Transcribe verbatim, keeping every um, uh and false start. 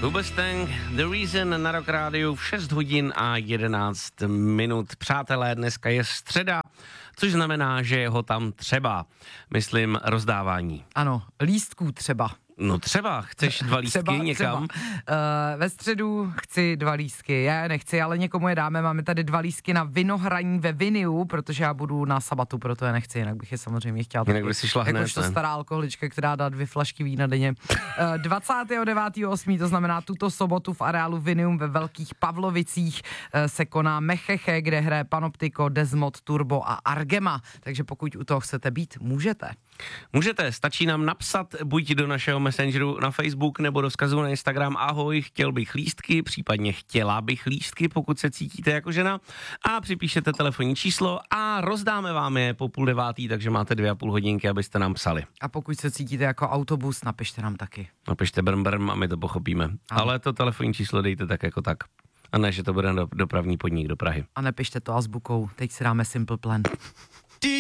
Hoobastank, The Reason na Rock Rádiu v šest hodin a jedenáct minut. Přátelé, dneska je středa, což znamená, že je ho tam třeba. Myslím rozdávání. Ano, lístků třeba. No třeba, chceš dva lístky třeba, někam? Třeba. Uh, ve středu chci dva lístky, já je nechci, ale někomu je dáme, máme tady dva lístky na vinohraní ve Viniu, protože já budu na sabatu, proto je nechci, jinak bych je samozřejmě chtěla. Jinak by si šla hned, jakožto stará alkoholička, která dá dvě flašky vína denně. Uh, dvacátého devátého osmého to znamená tuto sobotu v areálu Vinium ve Velkých Pavlovicích uh, se koná Mecheche, kde hraje Panoptiko, Desmod, Turbo a Argema, takže pokud u toho chcete být, můžete. Můžete, stačí nám napsat buď do našeho messengeru na Facebook nebo do vzkazu na Instagram ahoj, chtěl bych lístky, případně chtěla bych lístky, pokud se cítíte jako žena, a připíšete telefonní číslo a rozdáme vám je po půl devátý, takže máte dvě a půl hodinky, abyste nám psali. A pokud se cítíte jako autobus, napište nám taky. Napište brm brm a my to pochopíme. Ano. Ale to telefonní číslo dejte tak jako tak. A ne, že to bude do, dopravní podnik do Prahy. A nepište to azbukou, teď si dáme Simple Plan.